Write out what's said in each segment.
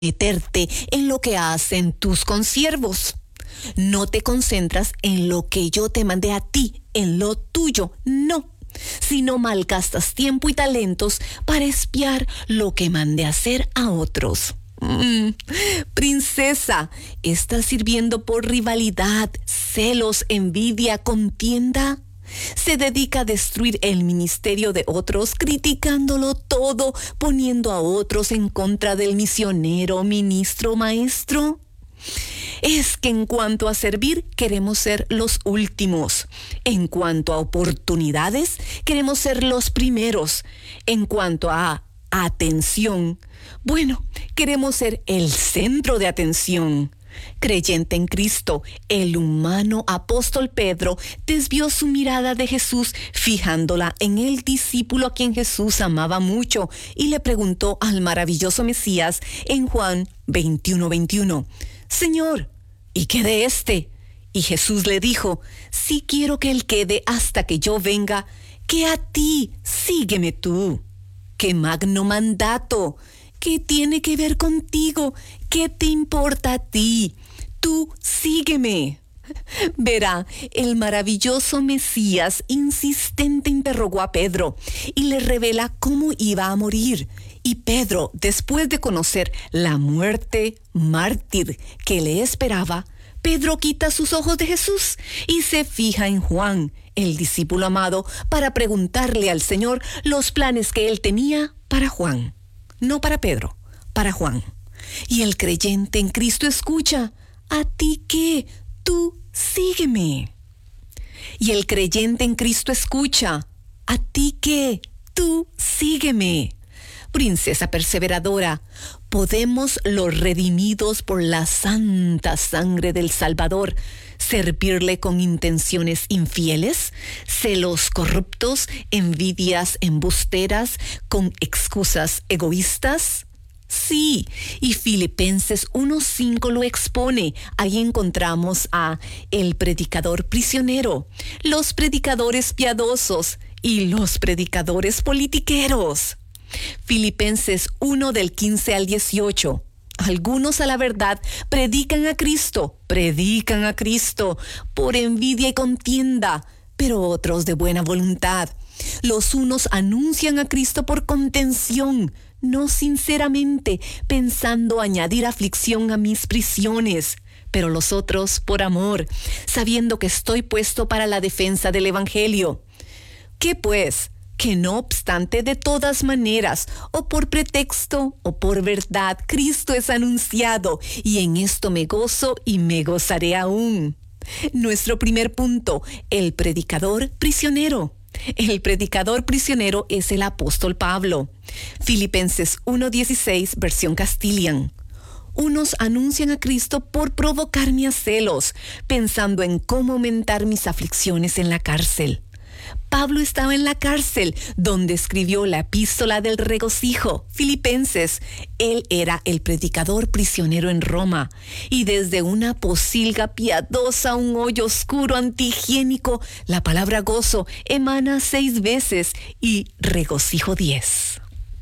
meterte en lo que hacen tus consiervos. No te concentras en lo que yo te mandé a ti, en lo tuyo, no, sino malgastas tiempo y talentos para espiar lo que mandé hacer a otros. Princesa, ¿estás sirviendo por rivalidad, celos, envidia, contienda? Se dedica a destruir el ministerio de otros, criticándolo todo, poniendo a otros en contra del misionero, ministro, maestro. Es que en cuanto a servir, queremos ser los últimos. En cuanto a oportunidades, queremos ser los primeros. En cuanto a atención, bueno, queremos ser el centro de atención. Creyente en Cristo, el humano apóstol Pedro desvió su mirada de Jesús, fijándola en el discípulo a quien Jesús amaba mucho, y le preguntó al maravilloso Mesías en Juan 21:21, Señor, ¿y qué de este? Y Jesús le dijo, si quiero que él quede hasta que yo venga, que a ti, sígueme tú. ¡Qué magno mandato! ¿Qué tiene que ver contigo? ¿Qué te importa a ti? Tú sígueme. Verá, el maravilloso Mesías insistente interrogó a Pedro y le revela cómo iba a morir. Y Pedro, después de conocer la muerte mártir que le esperaba, Pedro quita sus ojos de Jesús y se fija en Juan, el discípulo amado, para preguntarle al Señor los planes que él tenía para Juan. No para Pedro, para Juan. Y el creyente en Cristo escucha, ¿a ti qué? Tú sígueme. Y el creyente en Cristo escucha, ¿a ti qué? Tú sígueme. Princesa perseveradora, ¿podemos los redimidos por la santa sangre del Salvador servirle con intenciones infieles, celos corruptos, envidias embusteras, con excusas egoístas? Sí, y Filipenses 1:5 lo expone. Ahí encontramos a el predicador prisionero, los predicadores piadosos y los predicadores politiqueros. Filipenses 1 del 15 al 18. Algunos a la verdad predican a Cristo por envidia y contienda, pero otros de buena voluntad. Los unos anuncian a Cristo por contención, no sinceramente, pensando añadir aflicción a mis prisiones, pero los otros por amor, sabiendo que estoy puesto para la defensa del Evangelio. ¿Qué pues? Que no obstante, de todas maneras, o por pretexto o por verdad, Cristo es anunciado, y en esto me gozo y me gozaré aún. Nuestro primer punto, el predicador prisionero. El predicador prisionero es el apóstol Pablo. Filipenses 1:16, versión Castilian. Unos anuncian a Cristo por provocarme a celos, pensando en cómo aumentar mis aflicciones en la cárcel. Pablo estaba en la cárcel, donde escribió la epístola del regocijo, Filipenses. Él era el predicador prisionero en Roma, y desde una posilga piadosa, un hoyo oscuro antihigiénico, la palabra gozo emana 6 veces y regocijo 10.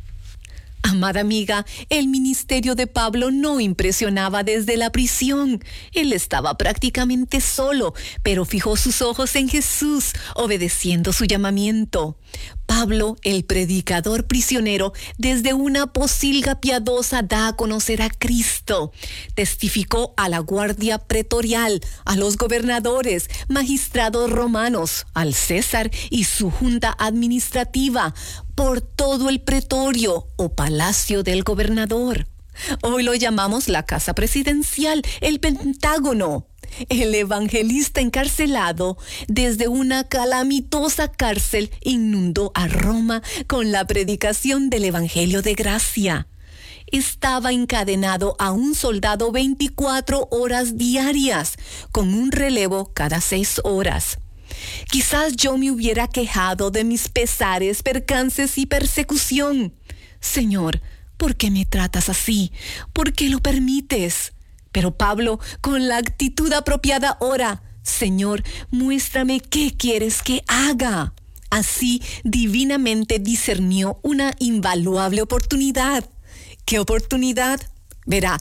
Amada amiga, el ministerio de Pablo no impresionaba desde la prisión. Él estaba prácticamente solo, pero fijó sus ojos en Jesús, obedeciendo su llamamiento. Pablo, el predicador prisionero, desde una posilga piadosa da a conocer a Cristo. Testificó a la guardia pretorial, a los gobernadores, magistrados romanos, al César y su junta administrativa, por todo el pretorio o palacio del gobernador. Hoy lo llamamos la casa presidencial, el Pentágono. El evangelista encarcelado desde una calamitosa cárcel inundó a Roma con la predicación del evangelio de gracia. Estaba encadenado a un soldado 24 horas diarias, con un relevo cada 6 horas. Quizás yo me hubiera quejado de mis pesares, percances y persecución. Señor, ¿por qué me tratas así? ¿Por qué lo permites? Pero Pablo, con la actitud apropiada, ora, Señor, muéstrame qué quieres que haga. Así, divinamente discernió una invaluable oportunidad. ¿Qué oportunidad? Verá,